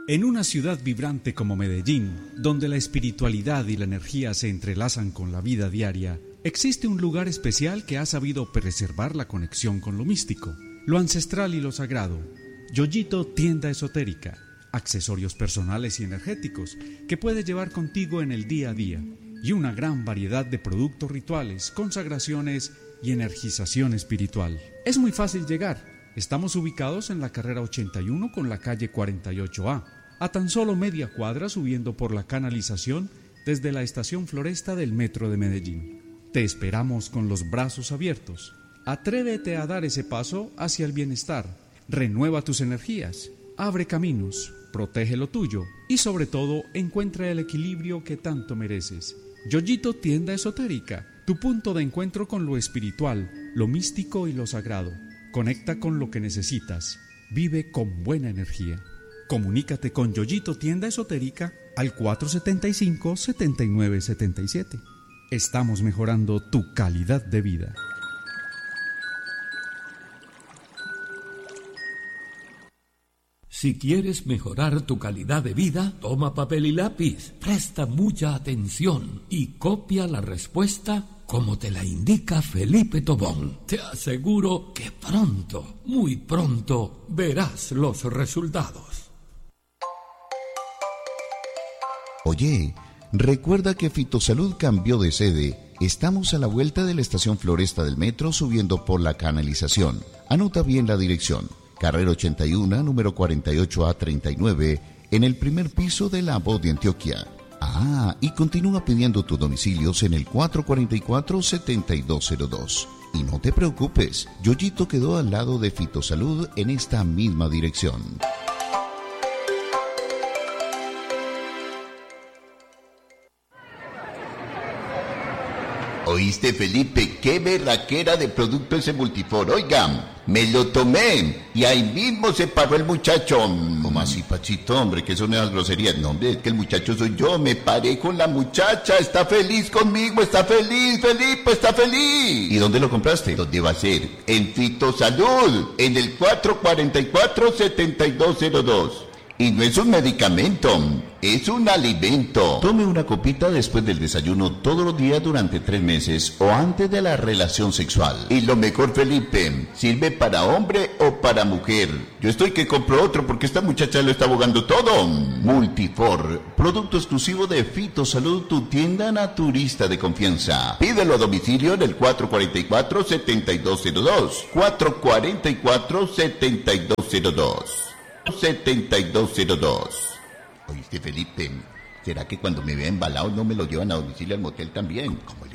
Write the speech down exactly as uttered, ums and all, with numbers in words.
En una ciudad vibrante como Medellín, donde la espiritualidad y la energía se entrelazan con la vida diaria, existe un lugar especial que ha sabido preservar la conexión con lo místico, lo ancestral y lo sagrado. Yoyito Tienda Esotérica, accesorios personales y energéticos que puedes llevar contigo en el día a día, y una gran variedad de productos rituales, consagraciones y energización espiritual. Es muy fácil llegar. Estamos ubicados en la carrera ochenta y uno con la calle cuarenta y ocho A, a tan solo media cuadra subiendo por la canalización desde la estación Floresta del Metro de Medellín. Te esperamos con los brazos abiertos. Atrévete a dar ese paso hacia el bienestar. Renueva tus energías, abre caminos, protege lo tuyo y sobre todo encuentra el equilibrio que tanto mereces. Yoyito Tienda Esotérica, tu punto de encuentro con lo espiritual, lo místico y lo sagrado. Conecta con lo que necesitas. Vive con buena energía. Comunícate con Yoyito Tienda Esotérica al cuatro siete cinco, siete nueve siete siete. Estamos mejorando tu calidad de vida. Si quieres mejorar tu calidad de vida, toma papel y lápiz, presta mucha atención y copia la respuesta como te la indica Felipe Tobón. Te aseguro que pronto, muy pronto, verás los resultados. Oye, recuerda que Fitosalud cambió de sede. Estamos a la vuelta de la estación Floresta del Metro subiendo por la canalización. Anota bien la dirección. Carrera ochenta y uno, número cuarenta y ocho A treinta y nueve, en el primer piso de la Voz de Antioquia. Ah, y continúa pidiendo tus domicilios en el cuatro cuatro cuatro, siete dos cero dos. Y no te preocupes, Yoyito quedó al lado de Fitosalud en esta misma dirección. ¿Oíste, Felipe? ¡Qué berraquera de producto ese Multifor! Oigan, me lo tomé y ahí mismo se paró el muchacho. ¿Cómo así, Pachito? Hombre, que son esas groserías. No, hombre, es que el muchacho soy yo. Me paré con la muchacha. Está feliz conmigo. Está feliz, Felipe, está feliz. ¿Y dónde lo compraste? ¿Dónde va a ser? En Fitosalud, en el cuatro cuatro cuatro, siete dos cero dos. Y no es un medicamento, es un alimento. Tome una copita después del desayuno todos los días durante tres meses o antes de la relación sexual. Y lo mejor, Felipe, sirve para hombre o para mujer. Yo estoy que compro otro porque esta muchacha lo está abogando todo. Multifor, producto exclusivo de Fitosalud, tu tienda naturista de confianza. Pídelo a domicilio en el cuatro cuatro cuatro, siete dos cero dos. cuatro cuatro cuatro, siete dos cero dos. setenta y dos cero dos. ¿Oíste, Felipe? ¿Será que cuando me vea embalado no me lo llevan a domicilio al motel también? ¿Cómo